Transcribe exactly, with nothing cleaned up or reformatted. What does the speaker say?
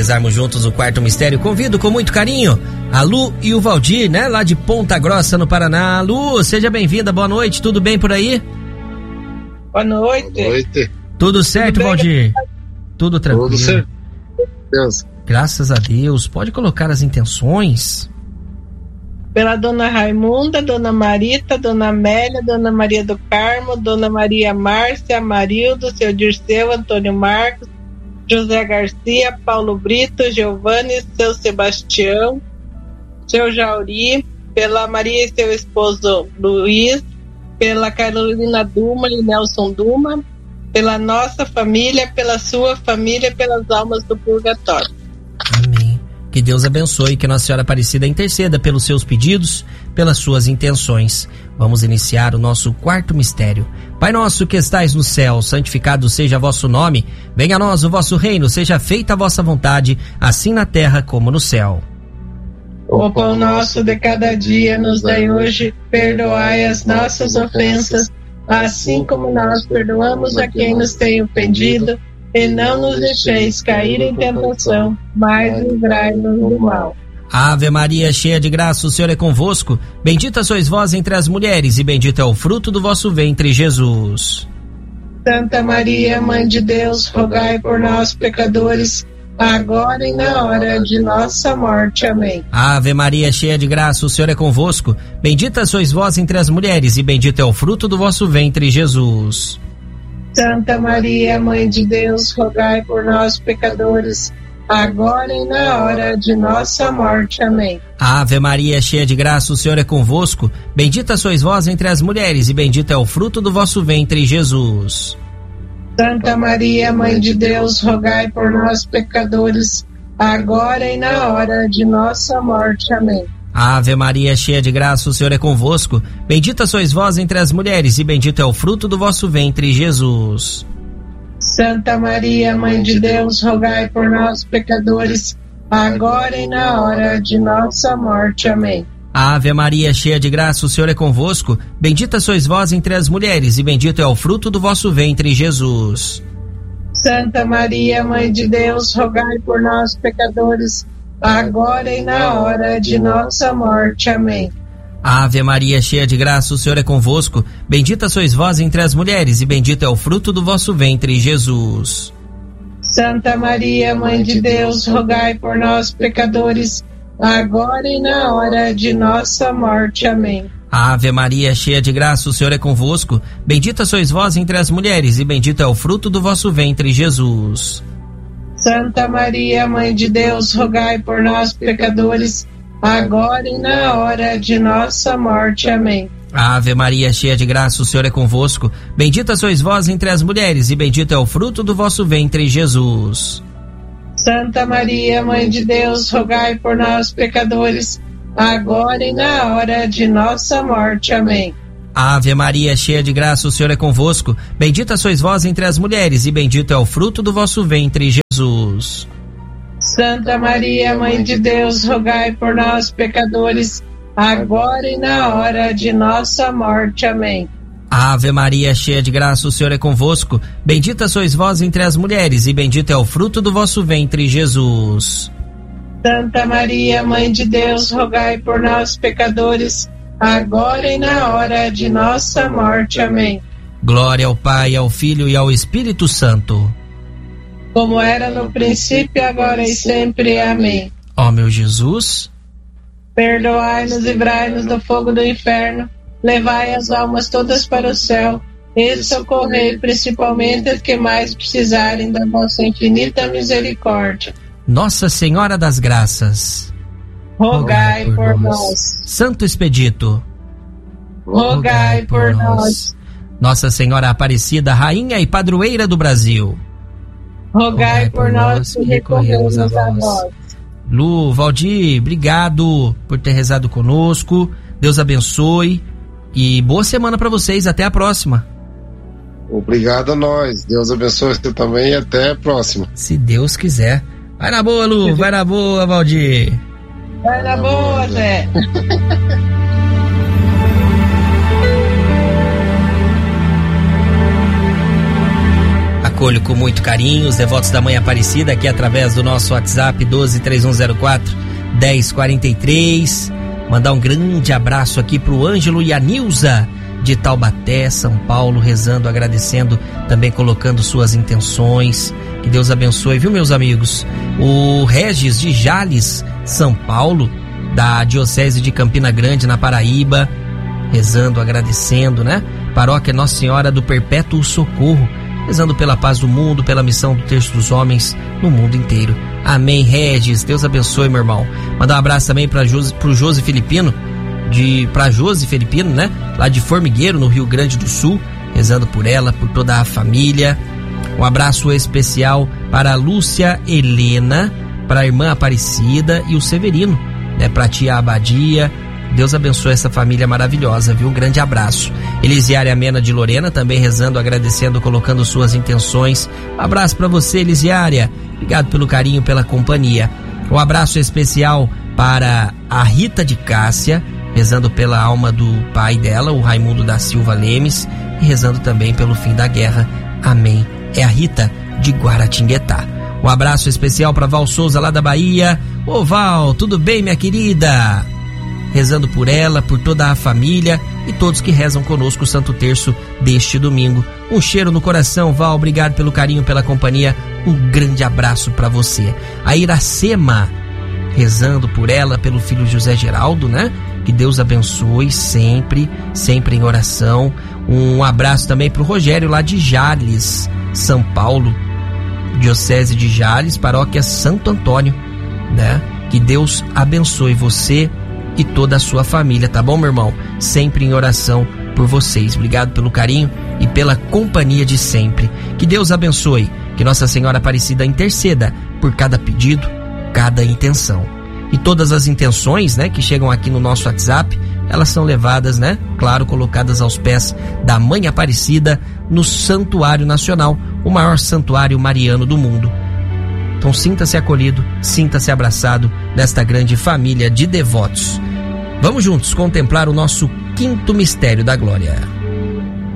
rezarmos juntos o quarto mistério, convido com muito carinho a Lu e o Valdir, né? Lá de Ponta Grossa, no Paraná. Lu, seja bem-vinda, boa noite, tudo bem por aí? Boa noite. Boa noite. Tudo certo, tudo bem, Valdir? Tudo tranquilo. Tudo certo. Deus. Graças a Deus. Pode colocar as intenções. Pela Dona Raimunda, Dona Marita, Dona Amélia, Dona Maria do Carmo, Dona Maria Márcia, Amarildo, Seu Dirceu, Antônio Marcos, José Garcia, Paulo Brito, Giovanni, Seu Sebastião, Seu Jauri, pela Maria e seu esposo Luiz, pela Carolina Duma e Nelson Duma, pela nossa família, pela sua família, pelas almas do purgatório. Amém. Que Deus abençoe, que Nossa Senhora Aparecida interceda pelos seus pedidos, pelas suas intenções. Vamos iniciar o nosso quarto mistério. Pai nosso que estais no céu, santificado seja vosso nome. Venha a nós o vosso reino, seja feita a vossa vontade, assim na terra como no céu. O pão nosso de cada dia nos dai hoje, perdoai as nossas ofensas, assim como nós perdoamos a quem nos tem ofendido, e não nos deixeis cair em tentação, mas livrai-nos do mal. Ave Maria, cheia de graça, o Senhor é convosco. Bendita sois vós entre as mulheres, e bendito é o fruto do vosso ventre, Jesus. Santa Maria, Mãe de Deus, rogai por nós, pecadores, agora e na hora de nossa morte. Amém. Ave Maria, cheia de graça, o Senhor é convosco. Bendita sois vós entre as mulheres, e bendito é o fruto do vosso ventre, Jesus. Santa Maria, Mãe de Deus, rogai por nós, pecadores, agora e na hora de nossa morte. Amém. Ave Maria, cheia de graça, o Senhor é convosco. Bendita sois vós entre as mulheres, e bendito é o fruto do vosso ventre, Jesus. Santa Maria, Mãe de Deus, rogai por nós, pecadores, agora e na hora de nossa morte. Amém. Ave Maria, cheia de graça, o Senhor é convosco. Bendita sois vós entre as mulheres, e bendito é o fruto do vosso ventre, Jesus. Santa Maria, Mãe de Deus, rogai por nós, pecadores, agora e na hora de nossa morte. Amém. Ave Maria, cheia de graça, o Senhor é convosco. Bendita sois vós entre as mulheres, e bendito é o fruto do vosso ventre, Jesus. Santa Maria, Mãe de Deus, rogai por nós, pecadores, agora e na hora de nossa morte. Amém. Ave Maria, cheia de graça, o Senhor é convosco. Bendita sois vós entre as mulheres, e bendito é o fruto do vosso ventre, Jesus. Santa Maria, Mãe de Deus, rogai por nós, pecadores, agora e na hora de nossa morte. Amém. Ave Maria, cheia de graça, o Senhor é convosco. Bendita sois vós entre as mulheres, e bendito é o fruto do vosso ventre, Jesus. Santa Maria, Mãe de Deus, rogai por nós, pecadores, agora e na hora de nossa morte. Amém. Ave Maria, cheia de graça, o Senhor é convosco. Bendita sois vós entre as mulheres, e bendito é o fruto do vosso ventre, Jesus. Santa Maria, Mãe de Deus, rogai por nós, pecadores, agora e na hora de nossa morte. Amém. Ave Maria, cheia de graça, o Senhor é convosco. Bendita sois vós entre as mulheres, e bendito é o fruto do vosso ventre, Jesus. Santa Maria, Mãe de Deus, rogai por nós, pecadores, agora e na hora de nossa morte. Amém. Ave Maria, cheia de graça, o Senhor é convosco. Bendita sois vós entre as mulheres, e bendito é o fruto do vosso ventre, Jesus. Santa Maria, Mãe de Deus, rogai por nós, pecadores, agora e na hora de nossa morte. Amém. Glória ao Pai, ao Filho e ao Espírito Santo. Como era no princípio, agora e sempre. Amém. Ó meu Jesus, perdoai-nos e livrai-nos do fogo do inferno, levai as almas todas para o céu, e socorrei principalmente as que mais precisarem da vossa infinita misericórdia. Nossa Senhora das Graças, rogai, rogai por, por nós. nós. Santo Expedito, rogai, rogai por, por nós. nós. Nossa Senhora Aparecida, Rainha e Padroeira do Brasil, rogai, rogai por, por nós e recorremos a vós. Lu, Valdir, obrigado por ter rezado conosco. Deus abençoe e boa semana para vocês. Até a próxima. Obrigado a nós. Deus abençoe você também e até a próxima. Se Deus quiser. Vai na boa, Lu. Vai na boa, Valdir. Vai na boa, Zé. A Acolho com muito carinho os devotos da Mãe Aparecida aqui através do nosso WhatsApp doze, três um zero quatro, dez quarenta e três. Mandar um grande abraço aqui pro Ângelo e a Nilza de Taubaté, São Paulo, rezando, agradecendo, também colocando suas intenções. Que Deus abençoe, viu, meus amigos? O Regis de Jales, São Paulo, da Diocese de Campina Grande, na Paraíba, rezando, agradecendo, né? Paróquia Nossa Senhora do Perpétuo Socorro, rezando pela paz do mundo, pela missão do Terço dos Homens no mundo inteiro. Amém, Regis. Deus abençoe, meu irmão. Mandar um abraço também para Josi, pro Josi Filipino, de para Josi Filipino, né? Lá de Formigueiro, no Rio Grande do Sul, rezando por ela, por toda a família. Um abraço especial para a Lúcia Helena, para a irmã Aparecida e o Severino, né? Para a tia Abadia. Deus abençoe essa família maravilhosa, viu? Um grande abraço. Elisiária Mena de Lorena também rezando, agradecendo, colocando suas intenções. Um abraço para você, Elisiária. Obrigado pelo carinho, pela companhia. Um abraço especial para a Rita de Cássia, rezando pela alma do pai dela, o Raimundo da Silva Lemes, e rezando também pelo fim da guerra. Amém. É a Rita de Guaratinguetá. Um abraço especial para Val Souza, lá da Bahia. Ô Val, tudo bem, minha querida? Rezando por ela, por toda a família e todos que rezam conosco o Santo Terço deste domingo. Um cheiro no coração, Val, obrigado pelo carinho, pela companhia. Um grande abraço para você. A Iracema, rezando por ela, pelo filho José Geraldo, né? Que Deus abençoe sempre, sempre em oração. Um abraço também pro Rogério, lá de Jales, São Paulo, Diocese de Jales, Paróquia Santo Antônio, né? Que Deus abençoe você e toda a sua família, tá bom, meu irmão? Sempre em oração por vocês. Obrigado pelo carinho e pela companhia de sempre. Que Deus abençoe, que Nossa Senhora Aparecida interceda por cada pedido, cada intenção. E todas as intenções, né, que chegam aqui no nosso WhatsApp, elas são levadas, né, claro, colocadas aos pés da Mãe Aparecida no Santuário Nacional, o maior santuário mariano do mundo. Então sinta-se acolhido, sinta-se abraçado nesta grande família de devotos. Vamos juntos contemplar o nosso quinto mistério da glória.